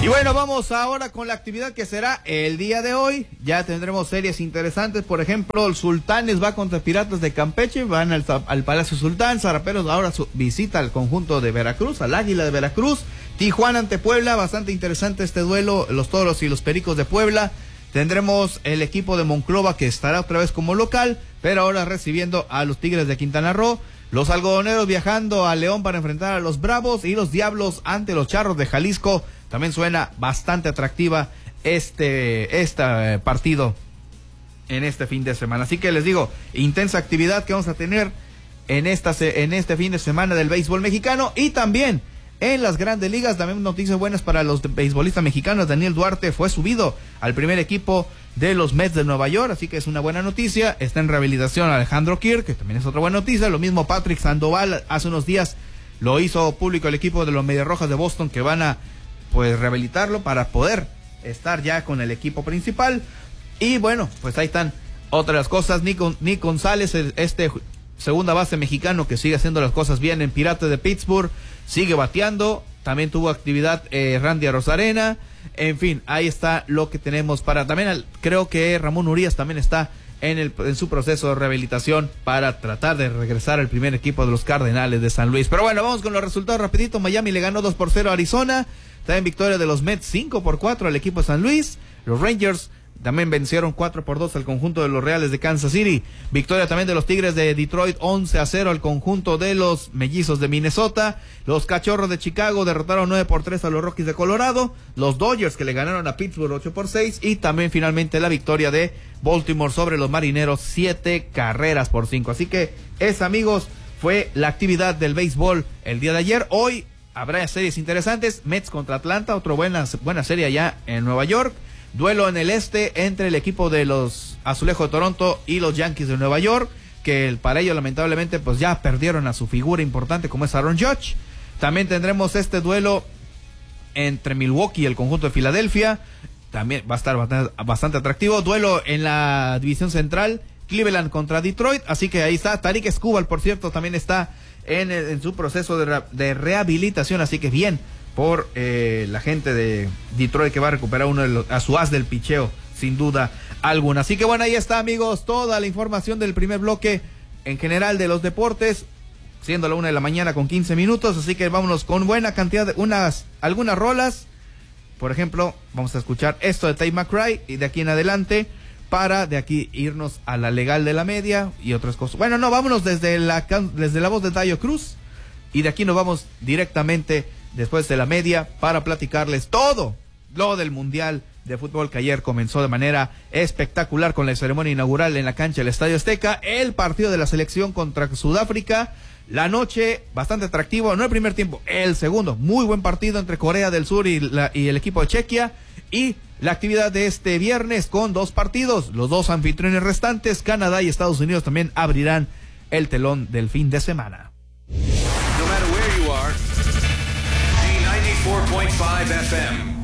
Y bueno, vamos ahora con la actividad que será el día de hoy. Ya tendremos series interesantes. Por ejemplo, el Sultanes va contra Piratas de Campeche. Van al Palacio Sultán. Zaraperos ahora visita al conjunto de Veracruz, al Águila de Veracruz. Tijuana ante Puebla. Bastante interesante este duelo. Los Toros y los Pericos de Puebla. Tendremos el equipo de Monclova que estará otra vez como local, pero ahora recibiendo a los Tigres de Quintana Roo. Los Algodoneros viajando a León para enfrentar a los Bravos, y los Diablos ante los Charros de Jalisco. También suena bastante atractiva este partido en este fin de semana. Así que les digo, intensa actividad que vamos a tener en este fin de semana del béisbol mexicano. Y también en las grandes ligas, también noticias buenas para los beisbolistas mexicanos. Daniel Duarte fue subido al primer equipo de los Mets de Nueva York, así que es una buena noticia. Está en rehabilitación Alejandro Kirk, que también es otra buena noticia. Lo mismo Patrick Sandoval, hace unos días lo hizo público el equipo de los Medias Rojas de Boston, que van a rehabilitarlo para poder estar ya con el equipo principal. Y bueno, pues ahí están otras cosas. Nick González, segunda base mexicano que sigue haciendo las cosas bien en Piratas de Pittsburgh, sigue bateando. También tuvo actividad Randy Arozarena. En fin, ahí está lo que tenemos para también. Creo que Ramón Urias también está en su proceso de rehabilitación para tratar de regresar al primer equipo de los Cardenales de San Luis. Pero bueno, vamos con los resultados rapidito. Miami le ganó 2-0 a Arizona. También victoria de los Mets 5-4 al equipo de San Luis. Los Rangers también vencieron 4-2 al conjunto de los Reales de Kansas City. Victoria también de los Tigres de Detroit 11-0 al conjunto de los Mellizos de Minnesota. Los Cachorros de Chicago derrotaron 9-3 a los Rockies de Colorado. Los Dodgers que le ganaron a Pittsburgh 8-6. Y también finalmente la victoria de Baltimore sobre los Marineros 7-5. Así que esa, amigos, fue la actividad del béisbol el día de ayer. Hoy habrá series interesantes. Mets contra Atlanta, otra buena serie allá en Nueva York. Duelo en el este entre el equipo de los Azulejos de Toronto y los Yankees de Nueva York, que para ellos lamentablemente pues ya perdieron a su figura importante como es Aaron Judge. También tendremos este duelo entre Milwaukee y el conjunto de Filadelfia. También va a estar bastante atractivo. Duelo en la división central, Cleveland contra Detroit. Así que ahí está. Tarik Skubal, por cierto, también está en su proceso de rehabilitación. Así que bien por la gente de Detroit, que va a recuperar a su as del picheo, sin duda alguna. Así que bueno, ahí está, amigos, toda la información del primer bloque en general de los deportes, siendo la 1:15 a.m. Así que vámonos con buena cantidad de algunas rolas. Por ejemplo, vamos a escuchar esto de Tate McRae, y de aquí en adelante, para de aquí irnos a la legal de la media y otras cosas. Bueno, no, vámonos desde la voz de Taio Cruz, y de aquí nos vamos directamente después de la media para platicarles todo lo del Mundial de Fútbol, que ayer comenzó de manera espectacular con la ceremonia inaugural en la cancha del Estadio Azteca. El partido de la selección contra Sudáfrica, la noche bastante atractivo, no el primer tiempo, el segundo, muy buen partido entre Corea del Sur y el equipo de Chequia. Y la actividad de este viernes con dos partidos, los dos anfitriones restantes, Canadá y Estados Unidos, también abrirán el telón del fin de semana. No matter where you are, 4.5 FM.